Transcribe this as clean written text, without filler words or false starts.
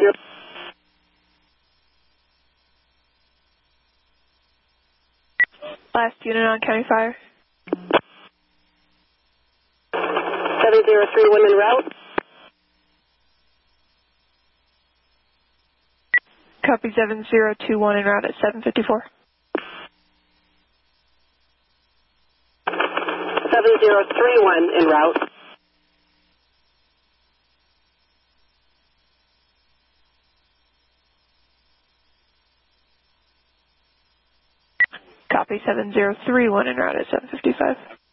Last unit on County Fire. 7031 en route. Copy 7021 en route at 754. 7031 en route. Copy 7031 en route at 755.